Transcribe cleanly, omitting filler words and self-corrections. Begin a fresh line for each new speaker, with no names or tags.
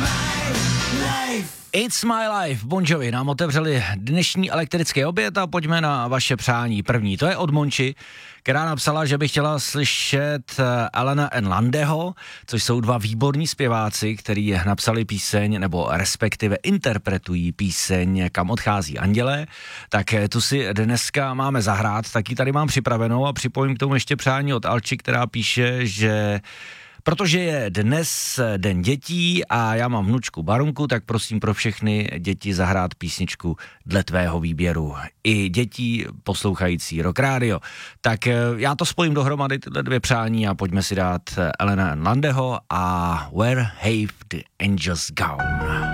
It's My Life, Bon Jovi nám otevřeli dnešní elektrický oběd a pojďme na vaše přání. První, to je od Monči, která napsala, že by chtěla slyšet Alana and Landeho, což jsou dva výborní zpěváci, kteří napsali píseň, nebo respektive interpretují píseň Kam odchází andělé. Tak tu si dneska máme zahrát, taky tady mám připravenou a připojím k tomu ještě přání od Alči, která píše, že protože je dnes den dětí a já mám vnučku Barunku, tak prosím pro všechny děti zahrát písničku dle tvého výběru. I děti poslouchající Rock Radio. Tak já to spojím dohromady, tyhle dvě přání a pojďme si dát Alana and Landeho a Where Have the Angels Gone.